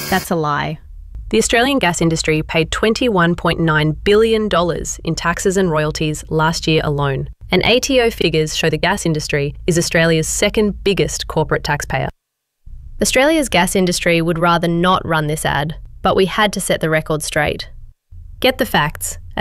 That's a lie. The Australian gas industry paid $21.9 billion in taxes and royalties last year alone, and ATO figures show the gas industry is Australia's second biggest corporate taxpayer. Australia's gas industry would rather not run this ad, but we had to set the record straight. Get the facts at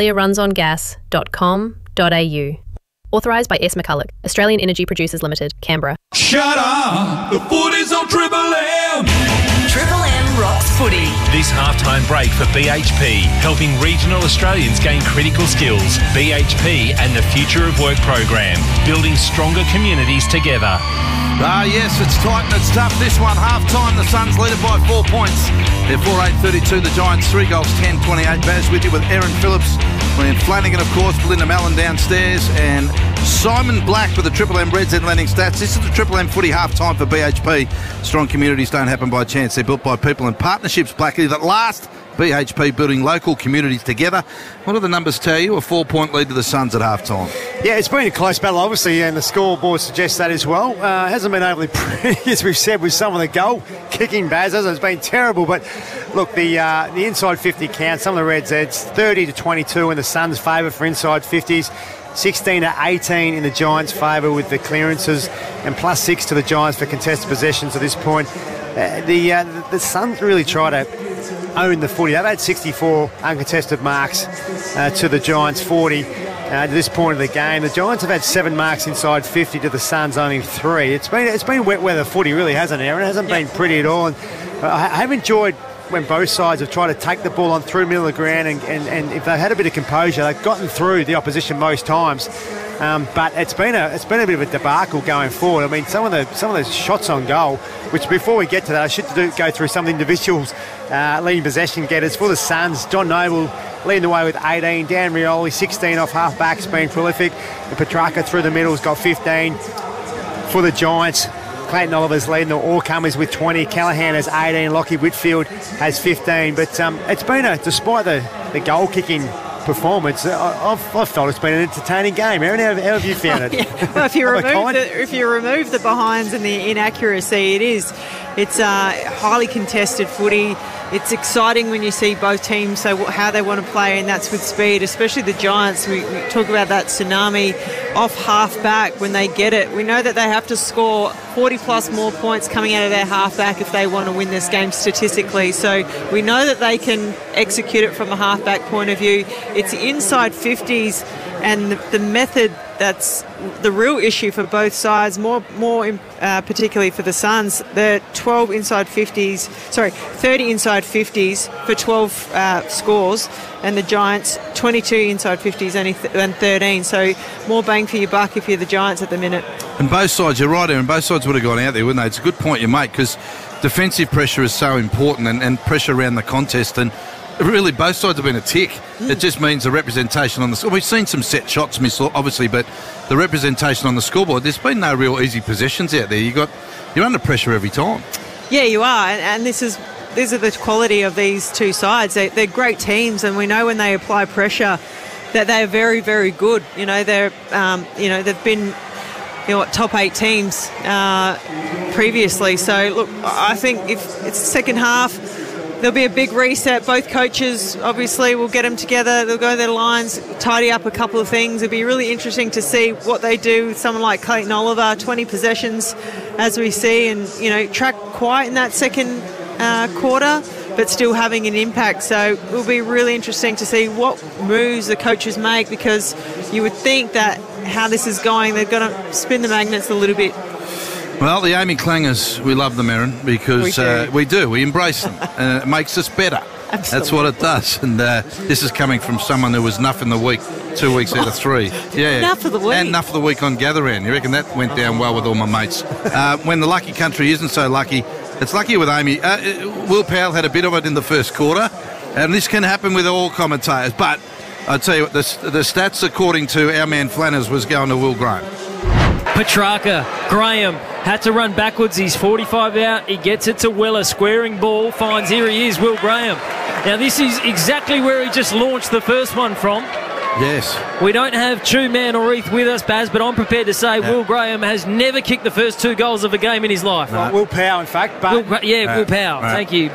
australiarunsongas.com.au. Authorised by S. McCulloch, Australian Energy Producers Limited, Canberra. Shut up! The footy's on Triple M! Triple M rocks footy. This halftime break for BHP, helping regional Australians gain critical skills. BHP and the Future of Work program, building stronger communities together. Yes, it's tight and it's tough. This one, half-time, the Suns lead it by 4 points. They're 4-8-32, the Giants 3 goals, 10-28. Baz with you with Aaron Phillips, William Flanagan, of course, Belinda Mallon downstairs, and Simon Black with the Triple M Reds and Landing Stats. This is the Triple M footy half-time for BHP. Strong communities don't happen by chance. They're built by people and partnerships, Blackie, that last. BHP building local communities together. What do the numbers tell you? A 4-point lead to the Suns at half-time. Yeah, it's been a close battle, obviously, and the scoreboard suggests that as well. Hasn't been overly pretty, as we've said, with some of the goal-kicking Bazers. It's been terrible, but look, the inside 50 count, some of the Reds, it's 30-22 in the Suns' favour for inside 50s. 16-18 in the Giants' favour with the clearances, and +6 to the Giants for contested possessions at this point. The Suns really try to own the footy. They've had 64 uncontested marks to the Giants' 40 to this point of the game. The Giants have had 7 marks inside 50 to the Suns only 3. It's been wet weather footy, really, hasn't it, Aaron? It hasn't been pretty at all. And I have enjoyed when both sides have tried to take the ball on through the middle of the ground, and if they've had a bit of composure, they've gotten through the opposition most times. But it's been a bit of a debacle going forward. I mean, some of the shots on goal, which before we get to that, I should go through some of the individuals leading possession getters for the Suns. John Noble leading the way with 18. Dan Rioli, 16 off half-backs, been prolific. And Petrarca through the middle's got 15 for the Giants. Clayton Oliver's leading the all-comers with 20. Callahan has 18. Lockie Whitfield has 15. But it's been despite the goal-kicking performance, I've thought it's been an entertaining game. Aaron, how have you found it? Yeah. Well, if you remove the behinds and the inaccuracy, it's highly contested footy. It's exciting when you see both teams say how they want to play, and that's with speed, especially the Giants. We talk about that tsunami off half-back when they get it. We know that they have to score 40-plus more points coming out of their half-back if they want to win this game statistically. So we know that they can execute it from a half-back point of view. It's inside 50s, and the method that's the real issue for both sides, more particularly for the Suns. They're 30 inside 50s for 12 scores, and the Giants 22 inside 50s and 13. So more bang for your buck if you're the Giants at the minute. And both sides, you're right, Aaron, both sides would have gone out there, wouldn't they? It's a good point you make, because defensive pressure is so important, and pressure around the contest, and really both sides have been a tick. It just means the representation on the... We've seen some set shots miss, obviously, but the representation on the scoreboard, there's been no real easy possessions out there. You're under pressure every time. Yeah, you are, and these are the quality of these two sides. They're great teams, and we know when they apply pressure that they're very, very good. They've been top 8 teams previously. So look, I think if it's the second half, there'll be a big reset. Both coaches obviously will get them together. They'll go to their lines, tidy up a couple of things. It'll be really interesting to see what they do with someone like Clayton Oliver, 20 possessions as we see, and track quiet in that second quarter, but still having an impact. So it will be really interesting to see what moves the coaches make, because you would think that how this is going, they're going to spin the magnets a little bit. Well, the Amy Clangers, we love them, Aaron, because we embrace them, and it makes us better. Absolutely. That's what it does. And this is coming from someone who was nuff in the week 2 weeks out of 3. Yeah, nuff of the week. And nuff of the week on Gather Round. You reckon that went down well with all my mates? When the lucky country isn't so lucky, it's lucky with Amy. Will Powell had a bit of it in the first quarter, and this can happen with all commentators. But I'll tell you what, the stats according to our man Flanners was going to Will Graham. Petrarca, Graham had to run backwards. He's 45 out. He gets it to Weller. Squaring ball. Finds, here he is, Will Graham. Now, this is exactly where he just launched the first one from. Yes. We don't have Chu Man or Heath with us, Baz, but I'm prepared to say Will Graham has never kicked the first 2 goals of a game in his life. Will Powell, in fact. But Will Powell. Thank you.